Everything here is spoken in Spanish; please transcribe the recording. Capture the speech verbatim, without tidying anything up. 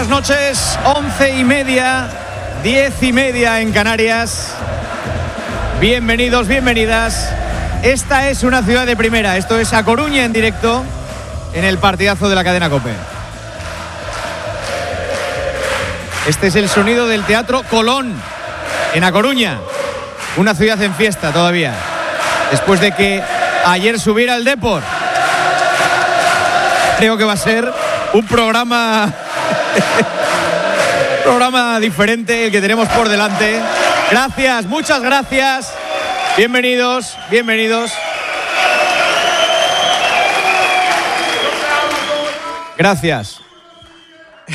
buenas noches. Once y media, diez y media en Canarias. Bienvenidos, bienvenidas. Esta es una ciudad de primera. Esto es A Coruña en directo en el partidazo de la cadena COPE. Este es el sonido del Teatro Colón en A Coruña. Una ciudad en fiesta todavía. Después de que ayer subiera el Depor. Creo que va a ser un programa programa diferente el que tenemos por delante. Gracias, muchas gracias. Bienvenidos, bienvenidos. Gracias.